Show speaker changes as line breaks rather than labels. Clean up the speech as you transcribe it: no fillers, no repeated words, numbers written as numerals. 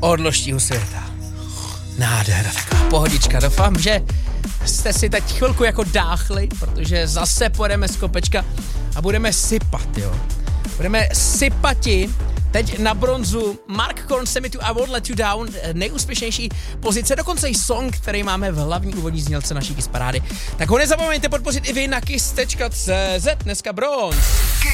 Odložtího světa. Nádhera, taková pohodička. Doufám, že jste si teď chvilku jako dáchli, protože zase pojedeme z kopečka a budeme sypat, jo. Budeme sypati. Teď na bronzu Mark Korn, Send Me To I Won't Let You Down, nejúspěšnější pozice, dokonce i song, který máme v hlavní úvodní znělce naší Kiss Parády. Tak ho nezapomeňte podpořit i vy na kiss.cz, dneska bronz.